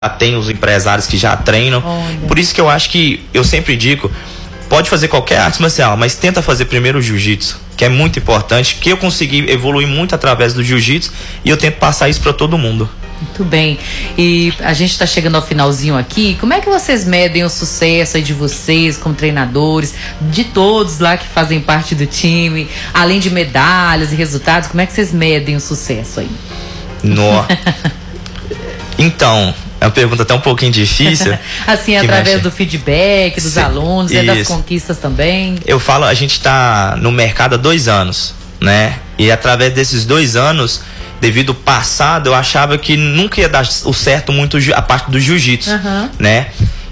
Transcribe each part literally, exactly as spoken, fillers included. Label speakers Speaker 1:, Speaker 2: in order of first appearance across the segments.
Speaker 1: tem os empresários que já treinam.
Speaker 2: Olha.
Speaker 1: Por isso que eu acho que, eu sempre digo, pode fazer qualquer arte marcial, mas tenta fazer primeiro o jiu-jitsu, que é muito importante, que eu consegui evoluir muito através do jiu-jitsu e eu tento passar isso para todo mundo.
Speaker 2: Muito bem. E a gente está chegando ao finalzinho aqui. Como é que vocês medem o sucesso aí de vocês como treinadores, de todos lá que fazem parte do time, além de medalhas e resultados, como é que vocês medem o sucesso aí?
Speaker 1: No... Então, é uma pergunta até um pouquinho difícil.
Speaker 2: Assim, através mexe. do feedback dos Sim, alunos, e das conquistas também.
Speaker 1: Eu falo, a gente está no mercado há dois anos, né? E através desses dois anos, devido ao passado, eu achava que nunca ia dar o certo muito a parte do jiu-jitsu, uhum. né?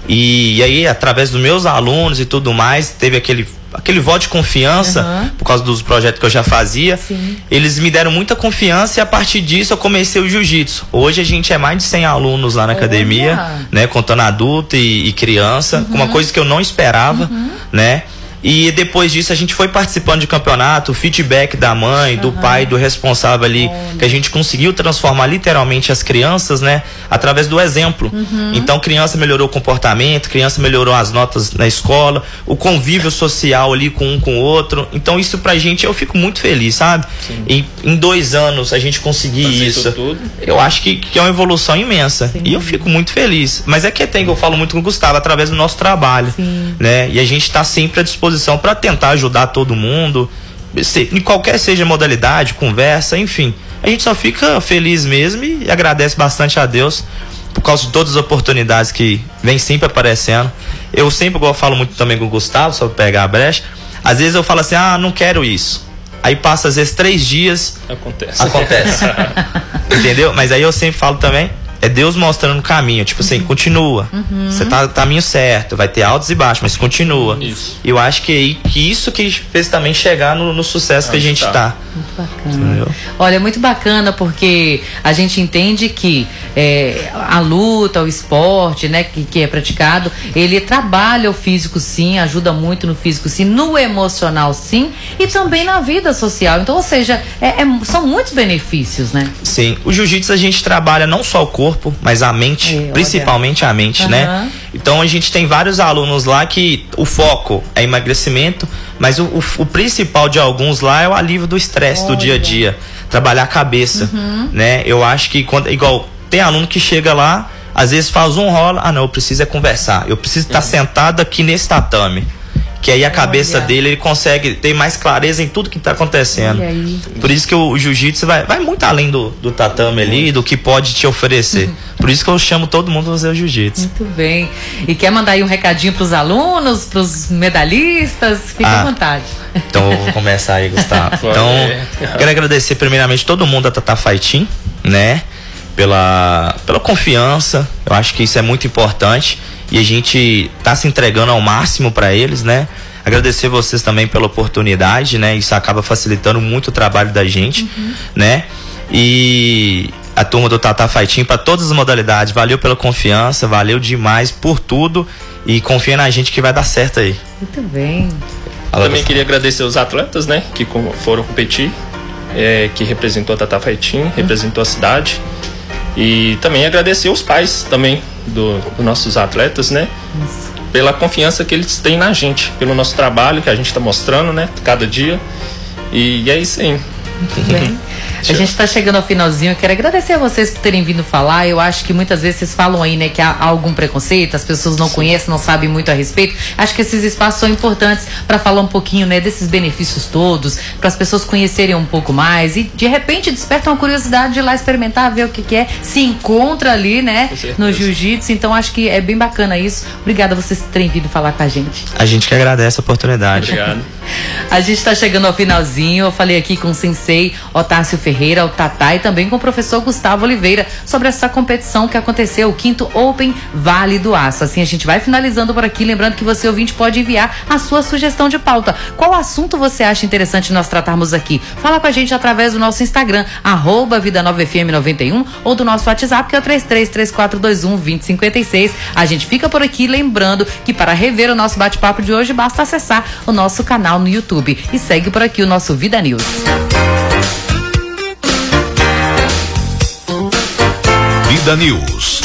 Speaker 1: E, e aí, através dos meus alunos e tudo mais, teve aquele, aquele voto de confiança, uhum. por causa dos projetos que eu já fazia. Sim. Eles me deram muita confiança e a partir disso eu comecei o jiu-jitsu. Hoje a gente é mais de cem alunos lá na Olha. academia, né? Contando adulto e, e criança, uhum. com uma coisa que eu não esperava, uhum. né? E depois disso a gente foi participando de campeonato, o feedback da mãe, do uhum. pai, do responsável ali, Olha. que a gente conseguiu transformar literalmente as crianças, né? Através do exemplo. Uhum. Então criança melhorou o comportamento, criança melhorou as notas na escola, o convívio social ali com um com o outro. Então isso pra gente, eu fico muito feliz, sabe? E em dois anos a gente conseguir Fazer isso, isso tudo. eu acho que, que é uma evolução imensa. Sim. E eu fico muito feliz. Mas é que tem, eu falo muito com o Gustavo, através do nosso trabalho, Sim. né? E a gente tá sempre à disposição para tentar ajudar todo mundo, se, em qualquer seja a modalidade, conversa, enfim. A gente só fica feliz mesmo e agradece bastante a Deus por causa de todas as oportunidades que vem sempre aparecendo. Eu sempre, igual eu falo muito também com o Gustavo, só pra pegar a brecha, às vezes eu falo assim, ah, não quero isso. Aí passa às vezes três dias,
Speaker 3: acontece.
Speaker 1: Acontece. Entendeu? Mas aí eu sempre falo também, é Deus mostrando o caminho, tipo assim, uhum. continua. Você uhum. tá no caminho certo, vai ter altos e baixos, mas continua. Isso. Eu acho que, que isso que fez também chegar no, no sucesso ah, que a gente tá. tá.
Speaker 2: Muito bacana. Entendeu? Olha, muito bacana porque a gente entende que é, a luta, o esporte, né, que, que é praticado, ele trabalha o físico sim, ajuda muito no físico sim, no emocional sim, e também na vida social. Então, ou seja, é, é, são muitos benefícios, né?
Speaker 1: Sim. O jiu-jitsu a gente trabalha não só o corpo, mas a mente, é, principalmente a mente, uhum. né? Então a gente tem vários alunos lá que o foco é emagrecimento, mas o, o, o principal de alguns lá é o alívio do estresse do dia a dia, trabalhar a cabeça, uhum. né? Eu acho que quando, igual tem aluno que chega lá, às vezes faz um rola, ah não, eu preciso é conversar, eu preciso estar uhum. sentado aqui nesse tatame. Que aí a cabeça Olha. dele, ele consegue ter mais clareza em tudo que está acontecendo. Por isso que o, o jiu-jitsu vai, vai muito além do, do tatame ali, do que pode te oferecer. Uhum. Por isso que eu chamo todo mundo a fazer o jiu-jitsu.
Speaker 2: Muito bem. E quer mandar aí um recadinho para os alunos, para os medalhistas? Fique ah, à vontade.
Speaker 1: Então eu vou começar aí, Gustavo. Então, quero agradecer primeiramente todo mundo da Tata Fighting, né? Pela, pela confiança. Eu acho que isso é muito importante. E a gente tá se entregando ao máximo para eles, né? Agradecer vocês também pela oportunidade, né? Isso acaba facilitando muito o trabalho da gente, uhum. né? E a turma do Tata Fighting para todas as modalidades, valeu pela confiança, valeu demais por tudo e confia na gente que vai dar certo aí.
Speaker 2: Muito bem.
Speaker 3: Eu também queria agradecer os atletas, né? Que foram competir, é, que representou a Tata Fighting, uhum. representou a cidade. E também agradecer os pais também do, dos nossos atletas, né? Isso. Pela confiança que eles têm na gente, pelo nosso trabalho que a gente está mostrando, né? Cada dia. E é isso aí.
Speaker 2: Muito bem. A gente está chegando ao finalzinho. Eu quero agradecer a vocês por terem vindo falar. Eu acho que muitas vezes vocês falam aí, né, que há algum preconceito, as pessoas não Sim. conhecem, não sabem muito a respeito. Acho que esses espaços são importantes para falar um pouquinho, né, desses benefícios todos, para as pessoas conhecerem um pouco mais e de repente despertam a curiosidade de ir lá experimentar, ver o que, que é, se encontra ali, né, no jiu-jitsu. Então acho que é bem bacana isso. Obrigada a vocês por terem vindo falar com a gente.
Speaker 1: A gente que agradece a oportunidade.
Speaker 3: Obrigado.
Speaker 2: A gente está chegando ao finalzinho. Eu falei aqui com o sensei Otácio Ferreira, o Tatá, e também com o professor Gustavo Oliveira sobre essa competição que aconteceu, o quinto Open Vale do Aço. Assim a gente vai finalizando por aqui, lembrando que você, ouvinte, pode enviar a sua sugestão de pauta. Qual assunto você acha interessante nós tratarmos aqui? Fala com a gente através do nosso Instagram, arroba Vida Nova F M noventa e um, ou do nosso WhatsApp, que é o três três três quatro dois um, dois zero cinco seis. A gente fica por aqui, lembrando que para rever o nosso bate-papo de hoje, basta acessar o nosso canal no YouTube. E segue por aqui o nosso Vida News.
Speaker 4: Vida News.